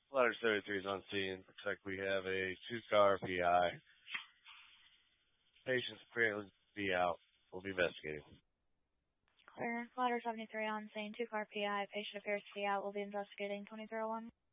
Ladder 33 is on scene. Looks like we have a two-car PI. Patients apparently be out. We'll be investigating. Clear. Ladder 73 on scene. Two-car PI. Patient appears to be out. We'll be investigating. 2001.